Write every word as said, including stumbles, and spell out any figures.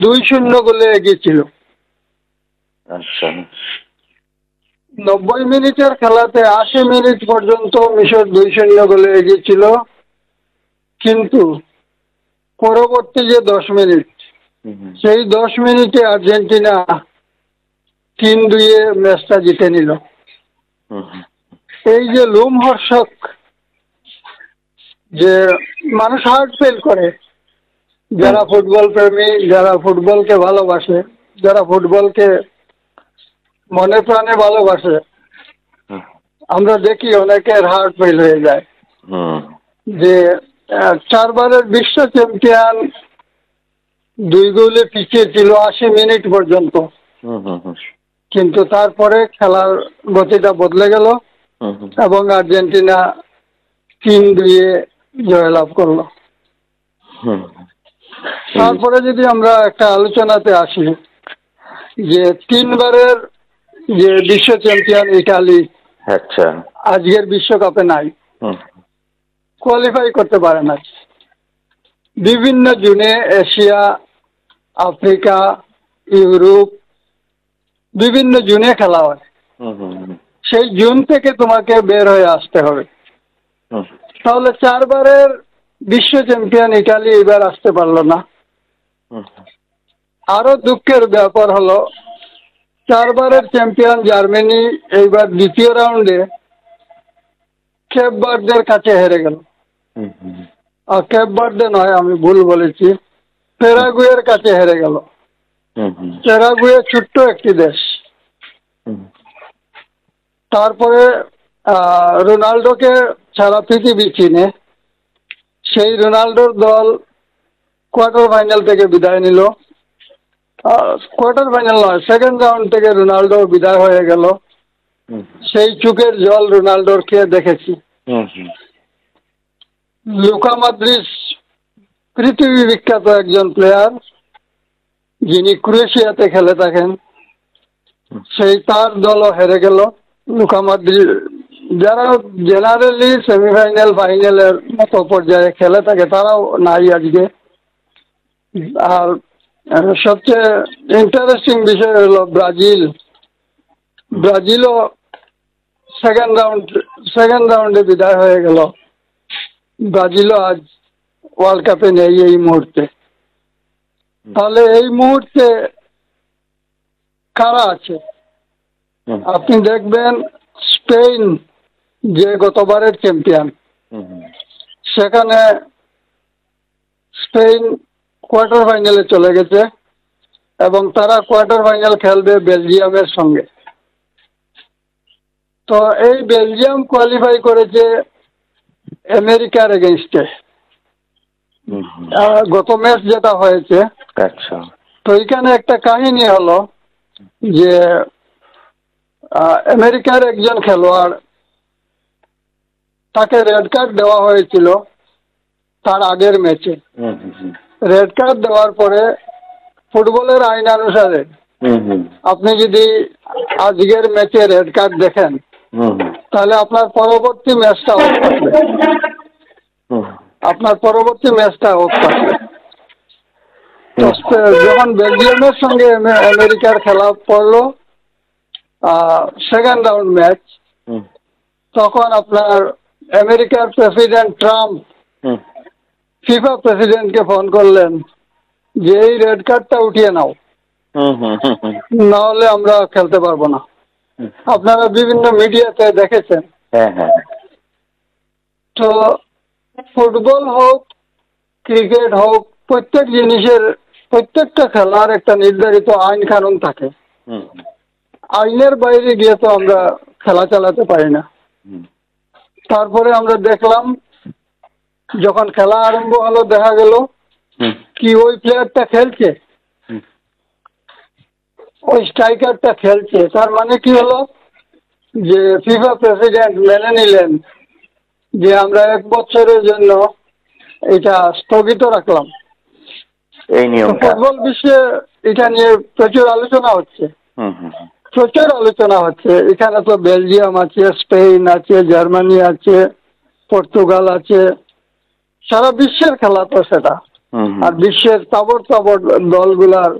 দুই শূন্য গোলে এগিয়ে ছিল। আচ্ছা, নব্বই মিনিটের খেলাতে আশি মিনিট পর্যন্ত মিশর দুই শূন্য গোলে এগিয়ে ছিল, কিন্তু পরবর্তী যে দশ মিনিট সেই দশ মিনিটে আর্জেন্টিনা তিন দুইয়ে ম্যাচটা জিতে নিল। এই যে লোমহর্ষক, যে মানুষ হার্ট ফেল করে, যারা ফুটবল প্রেমী, যারা ফুটবলকে ভালোবাসে, যারা ফুটবলকে মনে প্রাণে ভালোবাসে, আমরা দেখি অনেকের হার্ট ফেল হয়ে যায়। যে চারবারের বিশ্ব চ্যাম্পিয়ন দুই গোলে পিছিয়ে ছিল আশি মিনিট পর্যন্ত, কিন্তু তারপরে খেলার গতিটা বদলে গেল এবং আর্জেন্টিনা তিন দুইয়ে জয়লাভ করলো। তারপরে যদি আমরা একটা আলোচনাতে আসি, যে তিনবারের যে বিশ্ব চ্যাম্পিয়ন ইটালি, আচ্ছা, আজকের বিশ্বকাপে নাই, কোয়ালিফাই করতে পারে না। বিভিন্ন জুনে এশিয়া, আফ্রিকা, ইউরোপ, বিভিন্ন জুনে খেলা হয়। সেই জুন থেকে তোমাকে বের হয়ে আসতে হবে। তাহলে চারবারের বিশ্ব চ্যাম্পিয়ন ইটালি এবার আসতে পারলো না। আরো দুঃখের ব্যাপার হলো, চারবারের চ্যাম্পিয়ন জার্মানি এইবার দ্বিতীয় রাউন্ডে কেপ ভার্দের কাছে হেরে গেল। আর কেপ ভার্দে নয়, আমি ভুল বলেছি, প্যারাগুয়ের কাছে হেরে গেল। প্যারাগুয়ে ছোট্ট একটি দেশ। তারপরে রোনাল্ডোকে সারা পৃথিবী চিনে, সেই রোনাল্ডোর দল কোয়ার্টার ফাইনাল থেকে বিদায় নিল। কোয়ার্টার ফাইনাল নয়, সেকেন্ড রাউন্ড থেকে রোনাল্ডো বিদায় হয়ে গেল। সেই চোখের জল রোনাল্ডোর কে দেখেছি। লুকা মদ্রিচ পৃথিবী বিখ্যাত একজন প্লেয়ার, যিনি ক্রোয়েশিয়াতে খেলে থাকেন, সেই তার দলও হেরে গেল। লুকা মদ্রিচ যারা জেনারেলি সেমিফাইনাল ফাইনালের মতো পর্যায়ে খেলে থাকে তারাও নাই আজকে। আর সবচেয়ে ইন্টারেস্টিং বিষয় হলো ব্রাজিল। ব্রাজিলও সেকেন্ড রাউন্ড সেকেন্ড রাউন্ডে বিদায় হয়ে গেল। ব্রাজিলও আজ ওয়ার্ল্ড কাপে নেই এই মুহূর্তে। তাহলে এই মুহূর্তে কারা আছে? আপনি দেখবেন স্পেন, যে গতবারের চ্যাম্পিয়ন, সেখানে স্পেন কোয়ার্টার ফাইনালে চলে গেছে এবং তারা কোয়ার্টার ফাইনাল খেলবে বেলজিয়ামের সঙ্গে। তো এই বেলজিয়াম কোয়ালিফাই করেছে আমেরিকার এগেইনস্টে। গত ম্যাচ যেটা হয়েছে, আচ্ছা, তো এখানে একটা কাহিনী হলো যে আমেরিকার একজন খেলোয়াড়, তাকে রেড কার্ড দেওয়া হয়েছিল তার আগের ম্যাচে। রেড কার্ড দেওয়ার পরে ফুটবলের আইন অনুসারে আপনি যদি আজকের ম্যাচে রেড কার্ড দেখেন, তাহলে আপনার পরবর্তী ম্যাচটা অফ থাকবে। আপনার পরবর্তী ম্যাচটা অফ থাকবে। যখন বেলজিয়ামের সঙ্গে আমেরিকার খেলা পড়লো, সেকেন্ড রাউন্ড ম্যাচ, তখন আপনার আমেরিকার প্রেসিডেন্ট ট্রাম্প ফিফা প্রেসিডেন্টকে ফোন করলেন যে এই রেড কার্ডটা উঠিয়ে নাও, না হলে আমরা খেলতে পারবো না। আপনারা বিভিন্ন মিডিয়াতে দেখেছেন। তো ফুটবল হোক, ক্রিকেট হোক, প্রত্যেক জিনিসের, প্রত্যেকটা খেলার একটা নির্ধারিত আইন কানুন থাকে। আইনের বাইরে গিয়ে তো আমরা খেলা চালাতে পারি না। তারপরে আমরা দেখলাম যখন খেলা আরম্ভ হলো, দেখা গেল কি ওই প্লেয়ারটা খেলছে, ওই স্ট্রাইকারটা খেলছে। তার মানে কি হলো যে ফিফা প্রেসিডেন্ট মেনে নিলেন যে আমরা এক বছরের জন্য এটা স্থগিত রাখলাম। এই নিয়মটা ফুটবল বিশ্বে এটা নিয়ে প্রচুর আলোচনা হচ্ছে, প্রচুর আলোচনা হচ্ছে। এখানে তো বেলজিয়াম আছে, স্পেন আছে, জার্মানি আছে, পর্তুগাল আছে, সারা বিশ্বের খেলা তো সেটা। হুম হুম। আর বিশ্বের তাবড় তাবড় দলগুলার